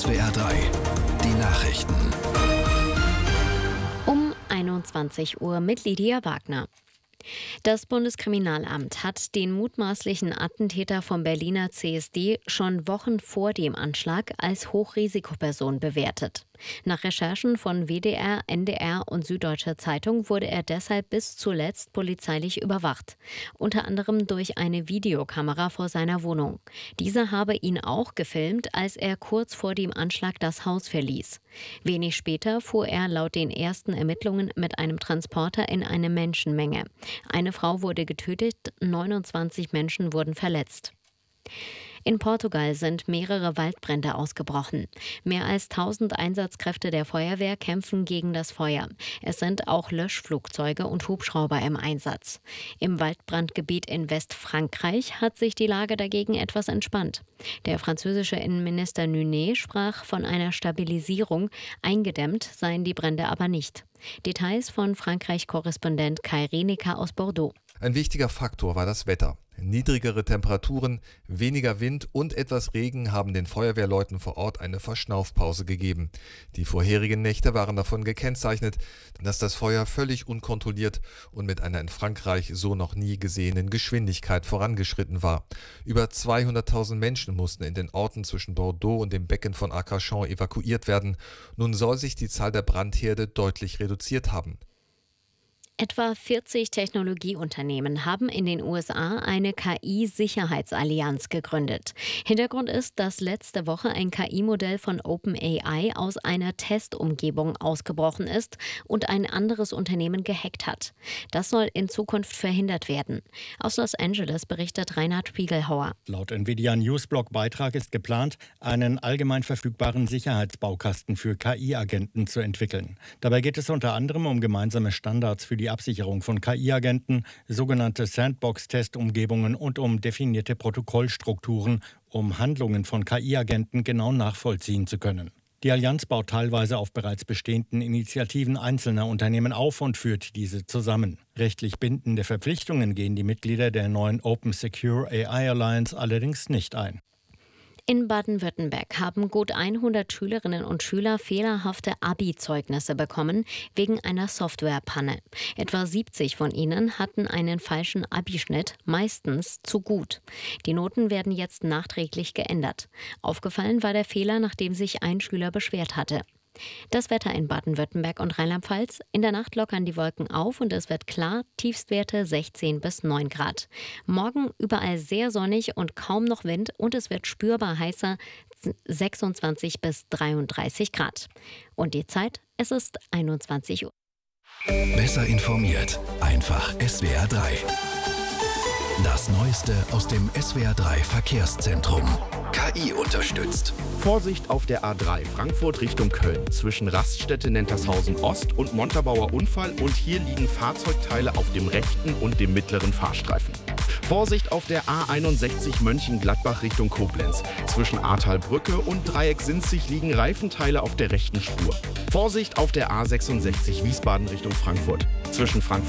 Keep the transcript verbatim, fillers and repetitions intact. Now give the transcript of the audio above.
S W R drei, die Nachrichten. Um einundzwanzig Uhr mit Lydia Wagner. Das Bundeskriminalamt hat den mutmaßlichen Attentäter vom Berliner C S D schon Wochen vor dem Anschlag als Hochrisikoperson bewertet. Nach Recherchen von W D R, N D R und Süddeutscher Zeitung wurde er deshalb bis zuletzt polizeilich überwacht, unter anderem durch eine Videokamera vor seiner Wohnung. Diese habe ihn auch gefilmt, als er kurz vor dem Anschlag das Haus verließ. Wenig später fuhr er laut den ersten Ermittlungen mit einem Transporter in eine Menschenmenge. Eine Frau wurde getötet, neunundzwanzig Menschen wurden verletzt. In Portugal sind mehrere Waldbrände ausgebrochen. Mehr als tausend Einsatzkräfte der Feuerwehr kämpfen gegen das Feuer. Es sind auch Löschflugzeuge und Hubschrauber im Einsatz. Im Waldbrandgebiet in Westfrankreich hat sich die Lage dagegen etwas entspannt. Der französische Innenminister Nunez sprach von einer Stabilisierung. Eingedämmt seien die Brände aber nicht. Details von Frankreich-Korrespondent Kai Rienecker aus Bordeaux. Ein wichtiger Faktor war das Wetter. Niedrigere Temperaturen, weniger Wind und etwas Regen haben den Feuerwehrleuten vor Ort eine Verschnaufpause gegeben. Die vorherigen Nächte waren davon gekennzeichnet, dass das Feuer völlig unkontrolliert und mit einer in Frankreich so noch nie gesehenen Geschwindigkeit vorangeschritten war. Über zweihunderttausend Menschen mussten in den Orten zwischen Bordeaux und dem Becken von Arcachon evakuiert werden. Nun soll sich die Zahl der Brandherde deutlich reduziert haben. Etwa vierzig Technologieunternehmen haben in den U S A eine K I-Sicherheitsallianz gegründet. Hintergrund ist, dass letzte Woche ein K I-Modell von OpenAI aus einer Testumgebung ausgebrochen ist und ein anderes Unternehmen gehackt hat. Das soll in Zukunft verhindert werden. Aus Los Angeles berichtet Reinhard Spiegelhauer. Laut NVIDIA-Newsblog-Beitrag ist geplant, einen allgemein verfügbaren Sicherheitsbaukasten für K I-Agenten zu entwickeln. Dabei geht es unter anderem um gemeinsame Standards für die Die Absicherung von K I-Agenten, sogenannte Sandbox-Testumgebungen und um definierte Protokollstrukturen, um Handlungen von K I-Agenten genau nachvollziehen zu können. Die Allianz baut teilweise auf bereits bestehenden Initiativen einzelner Unternehmen auf und führt diese zusammen. Rechtlich bindende Verpflichtungen gehen die Mitglieder der neuen Open Secure A I Alliance allerdings nicht ein. In Baden-Württemberg haben gut hundert Schülerinnen und Schüler fehlerhafte Abi-Zeugnisse bekommen wegen einer Softwarepanne. Etwa siebzig von ihnen hatten einen falschen Abischnitt, meistens zu gut. Die Noten werden jetzt nachträglich geändert. Aufgefallen war der Fehler, nachdem sich ein Schüler beschwert hatte. Das Wetter in Baden-Württemberg und Rheinland-Pfalz. In der Nacht lockern die Wolken auf und es wird klar, Tiefstwerte sechzehn bis neun Grad. Morgen überall sehr sonnig und kaum noch Wind und es wird spürbar heißer, sechsundzwanzig bis dreiunddreißig Grad. Und die Zeit, es ist einundzwanzig Uhr. Besser informiert, einfach S W R drei. Das Neueste aus dem S W R drei Verkehrszentrum. K I unterstützt. Vorsicht auf der A drei Frankfurt Richtung Köln. Zwischen Raststätte Nentershausen Ost und Montabaur Unfall und hier liegen Fahrzeugteile auf dem rechten und dem mittleren Fahrstreifen. Vorsicht auf der A einundsechzig Mönchengladbach Richtung Koblenz. Zwischen Ahrtalbrücke und Dreieck Sinzig liegen Reifenteile auf der rechten Spur. Vorsicht auf der A sechsundsechzig Wiesbaden Richtung Frankfurt. Zwischen Frankfurt